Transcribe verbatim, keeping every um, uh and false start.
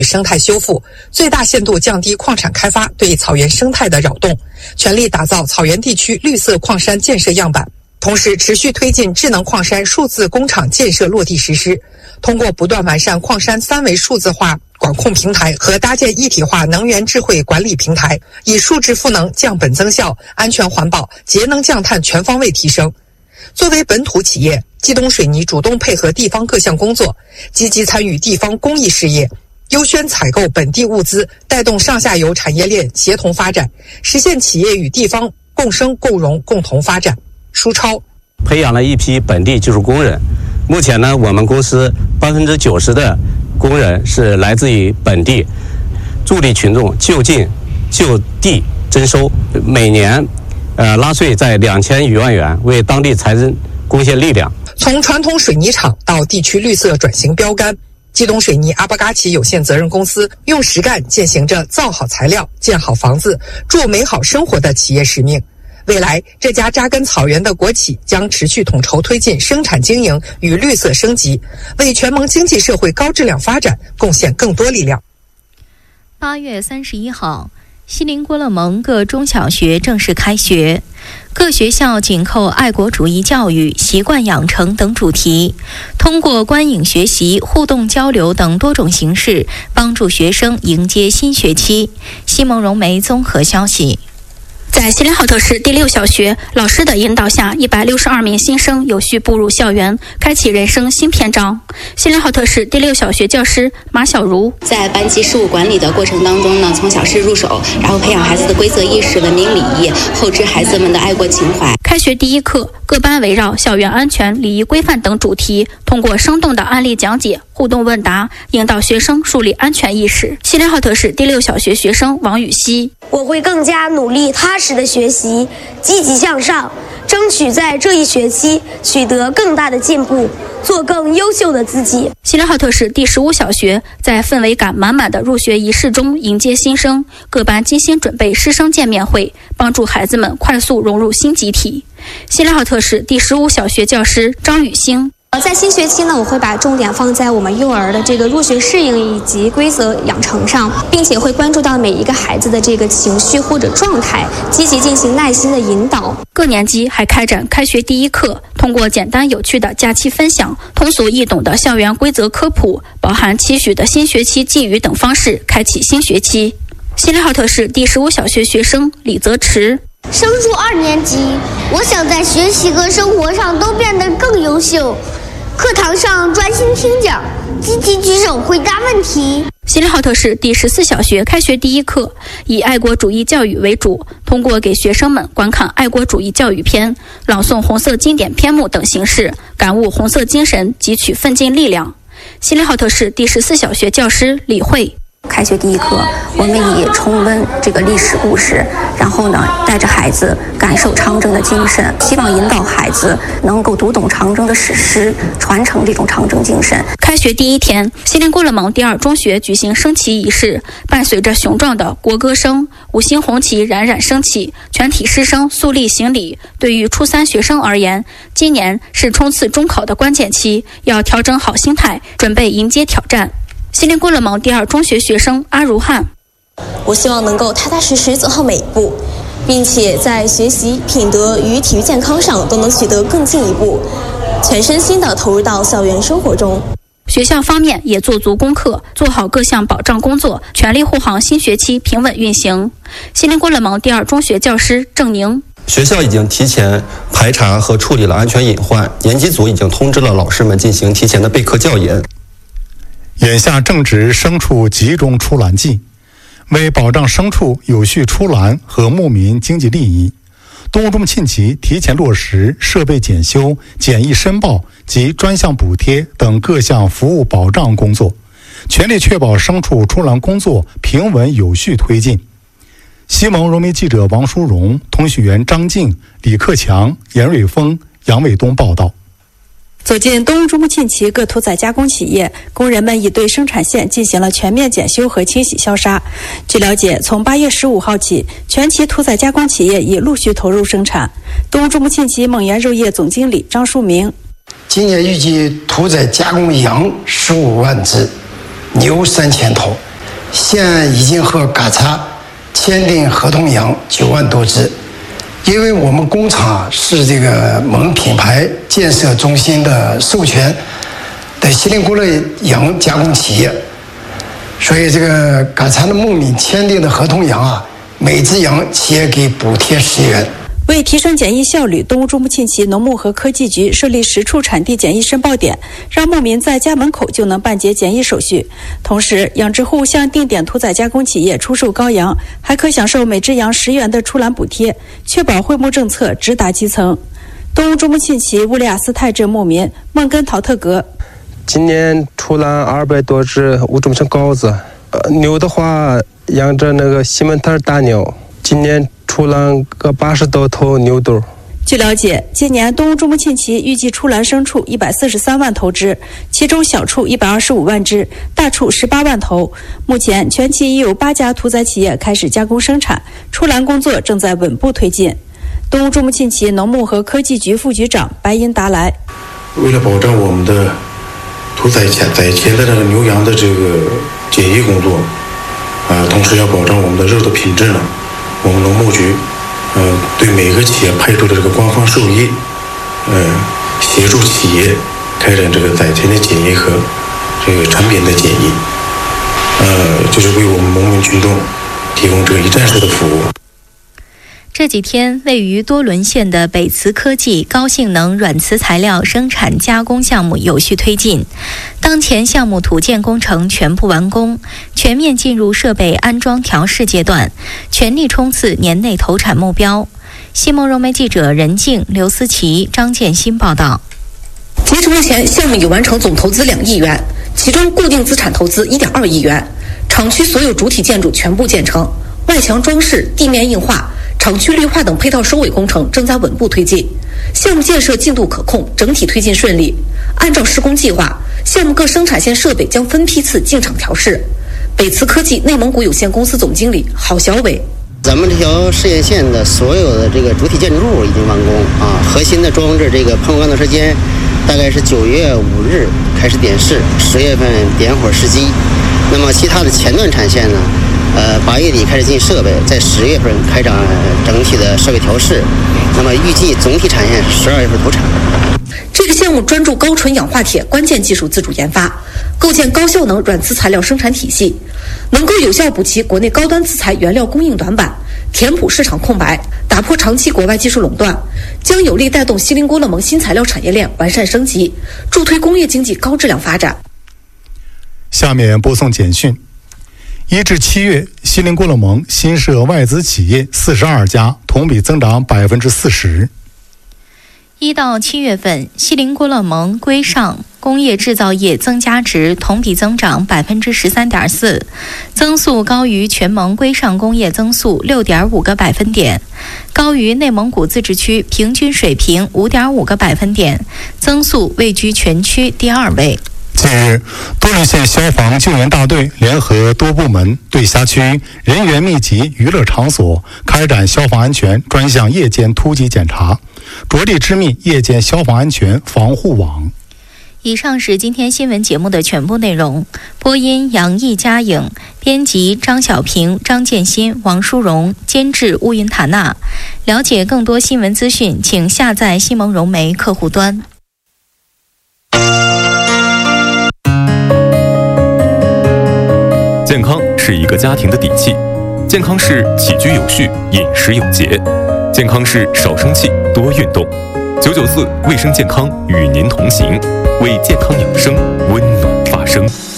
生态修复，最大限度降低矿产开发对草原生态的扰动，全力打造草原地区绿色矿山建设样板。同时持续推进智能矿山数字工厂建设落地实施，通过不断完善矿山三维数字化管控平台和搭建一体化能源智慧管理平台，以数字赋能降本增效、安全环保、节能降碳全方位提升。作为本土企业，冀东水泥主动配合地方各项工作，积极参与地方公益事业，优先采购本地物资，带动上下游产业链协同发展，实现企业与地方共生共荣共同发展。舒超培养了一批本地技术工人，目前呢，我们公司百分之九十的工人是来自于本地，助力群众就近就地征收，每年呃纳税在两千余万元，为当地财政贡献力量。 从传统水泥厂到地区绿色转型标杆，冀东水泥阿巴嘎奇有限责任公司用实干践行着造好材料、建好房子、筑美好生活的企业使命。未来，这家扎根草原的国企将持续统筹推进生产经营与绿色升级，为全盟经济社会高质量发展贡献更多力量。 八月三十一号，锡林郭勒盟各中小学正式开学，各学校紧扣爱国主义教育、习惯养成等主题，通过观影学习、互动交流等多种形式，帮助学生迎接新学期。西蒙荣梅综合消息。 在锡林浩特市第六小学老师的引导下，一百六十二名新生有序步入校园，开启人生新篇章。锡林浩特市第六小学教师马小茹在班级事务管理的过程当中呢，从小事入手，然后培养孩子的规则意识、文明礼仪，厚植孩子们的爱国情怀。 开学第一课，各班围绕校园安全、礼仪规范等主题，通过生动的案例讲解、互动问答，引导学生树立安全意识。锡林浩特市第六小学学生王雨熙： 我会更加努力、踏实的学习，积极向上，争取在这一学期取得更大的进步，做更优秀的自己。 锡林浩特市第十五小学在氛围感满满的入学仪式中迎接新生，各班精心准备师生见面会，帮助孩子们快速融入新集体。锡林浩特市第十五小学教师张雨欣： 在新学期呢，我会把重点放在我们幼儿的这个入学适应以及规则养成上，并且会关注到每一个孩子的这个情绪或者状态，积极进行耐心的引导。 各年级还开展开学第一课，通过简单有趣的假期分享、通俗易懂的校园规则科普、饱含期许的新学期寄语等方式，开启新学期。锡林浩特市第十五小学学生李泽池： 升入二年级，我想在学习和生活上都变得更优秀。课堂上专心听讲，积极举手回答问题。 锡林浩特市第十四小学开学第一课，以爱国主义教育为主，通过给学生们观看爱国主义教育片、朗诵红色经典篇目等形式，感悟红色精神，汲取奋进力量。锡林浩特市第十四小学教师李慧： 开学第一课，我们以重温这个历史故事，然后呢，带着孩子感受长征的精神，希望引导孩子能够读懂长征的史诗，传承这种长征精神。 开学第一天，锡林郭勒盟第二中学举行升旗仪式，伴随着雄壮的国歌声，五星红旗冉冉升起，全体师生肃立行礼。对于初三学生而言，今年是冲刺中考的关键期，要调整好心态，准备迎接挑战。锡林郭勒盟第二中学学生阿如汉： 我希望能够踏踏实实走好每一步，并且在学习、品德与体育健康上都能取得更进一步，全身心地投入到校园生活中。 学校方面也做足功课，做好各项保障工作，全力护航新学期平稳运行。锡林郭勒盟第二中学教师郑宁： 学校已经提前排查和处理了安全隐患，年级组已经通知了老师们进行提前的备课教研。 眼下正值牲畜集中出栏季，为保障牲畜有序出栏和牧民经济利益，动物中信企提前落实设备检修、检疫申报及专项补贴等各项服务保障工作，全力确保牲畜出栏工作平稳有序推进。西蒙荣媒记者王淑荣、通讯员张静、李克强、严瑞峰、杨伟东报道。 走进东中信企各屠宰加工企业，工人们已对生产线进行了全面检修和清洗消杀。据了解，从八月十五号起，全企屠宰加工企业已陆续投入生产。东中信企蒙源肉业总经理张树明： 今年预计屠宰加工羊十五万只，牛三千头， 现已经和嘎查签订合同羊九万多只。因为我们工厂是这个蒙品牌建设中心的授权的锡林郭勒羊加工企业，所以这个嘎查的牧民签订的合同羊啊，每只羊企业给补贴十元。 为提升检疫效率，东乌珠穆沁旗农牧和科技局设立十处产地检疫申报点，让牧民在家门口就能办结检疫手续。同时，养殖户向定点屠宰加工企业出售羔羊，还可享受每只羊十元的出栏补贴，确保会牧政策直达基层。东乌珠穆沁旗乌里雅斯泰镇牧民孟根陶特格： 今年出栏二百多只乌珠穆沁羔子，呃，牛的话养着那个西门特大牛，今年出栏个八十多头牛犊。 据了解，今年东乌珠穆沁旗预计出栏牲畜一百四十三万头只，其中小畜一百二十五万只，大畜十八万头。目前，全旗已有八家屠宰企业开始加工生产，出栏工作正在稳步推进。东乌珠穆沁旗农牧和科技局副局长白银达来： 为了保障我们的屠宰前宰前的这个牛羊的这个检疫工作，啊、呃，同时要保障我们的肉的品质呢。我们农牧局，呃，对每个企业派出的这个官方兽医，呃，协助企业开展这个宰前的检疫和这个产品的检疫，呃，就是为我们农民群众提供这个一站式的服务。 这几天，位于多伦县的北磁科技高性能软磁材料生产加工项目有序推进。当前项目土建工程全部完工，全面进入设备安装调试阶段，全力冲刺年内投产目标。新梦融媒记者任静、刘思琪、张建新报道。 截至目前，项目已完成总投资两亿元，其中固定资产投资一点二亿元，厂区所有主体建筑全部建成，外墙装饰、地面硬化、厂区绿化等配套收尾工程正在稳步推进，项目建设进度可控，整体推进顺利。按照施工计划，项目各生产线设备将分批次进场调试。北磁科技内蒙古有限公司总经理郝小伟： 咱们这条试验线的所有的这个主体建筑物已经完工啊，核心的装置这个喷雾干燥车间大概是九月五日开始点试，十月份点火试机。那么其他的前段产线呢？呃，八月底开始进设备，在十月份开展整体的设备调试。那么预计总体产线十二月份投产。 这个项目专注高纯氧化铁关键技术自主研发，构建高效能软磁材料生产体系，能够有效补齐国内高端磁材原料供应短板，填补市场空白，打破长期国外技术垄断，将有力带动锡林郭勒盟新材料产业链完善升级，助推工业经济高质量发展。 下面播送简讯。一至七月，锡林郭勒盟新设外资企业四十二家，同比增长百分之四十。 一到七月份，锡林郭勒盟规上工业制造业增加值同比增长百分之十三点四，增速高于全盟规上工业增速六点五个百分点，高于内蒙古自治区平均水平五点五个百分点，增速位居全区第二位。 近日，多伦县消防救援大队联合多部门对辖区人员密集娱乐场所开展消防安全专项夜间突击检查，着力织密夜间消防安全防护网。 以上是今天新闻节目的全部内容。播音杨毅、佳颖，编辑张小平、张建新、王淑荣，监制乌云塔纳。了解更多新闻资讯，请下载新梦融媒客户端。 健康是一个家庭的底气，健康是起居有序、饮食有节，健康是少生气、多运动。九九四卫生健康与您同行，为健康养生温暖发声。